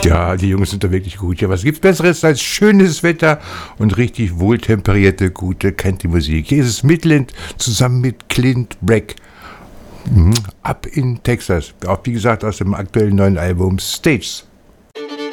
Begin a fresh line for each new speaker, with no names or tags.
Ja, die Jungs sind da wirklich gut. Ja, was gibt's Besseres als schönes Wetter und richtig wohltemperierte, gute Country-Musik? Hier ist es Midland zusammen mit Clint Black. Ab in Texas. Auch wie gesagt aus dem aktuellen neuen Album Stages.